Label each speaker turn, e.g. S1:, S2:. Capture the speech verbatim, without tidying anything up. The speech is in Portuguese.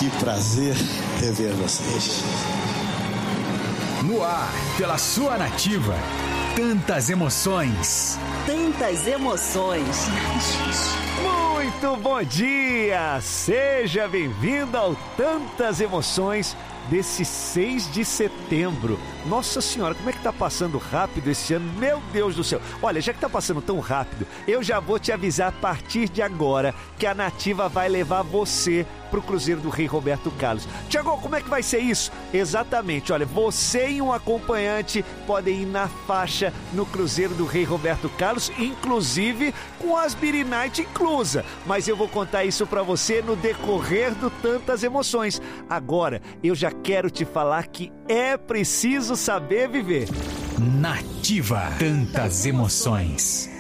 S1: Que prazer rever vocês.
S2: No ar, pela sua Nativa. Tantas emoções.
S3: Tantas emoções.
S4: Muito bom dia! Seja bem-vindo ao Tantas Emoções desse seis de setembro. Nossa Senhora, como é que tá passando rápido esse ano? Meu Deus do céu! Olha, já que tá passando tão rápido, eu já vou te avisar a partir de agora que a Nativa vai levar você pro Cruzeiro do Rei Roberto Carlos. Tiago, como é que vai ser isso? Exatamente, olha, você e um acompanhante podem ir na faixa no Cruzeiro do Rei Roberto Carlos, inclusive com as Beer Night inclusa. Mas eu vou contar isso pra você no decorrer do Tantas Emoções. Agora, eu já quero te falar que é preciso saber viver.
S2: Nativa. Tantas emoções.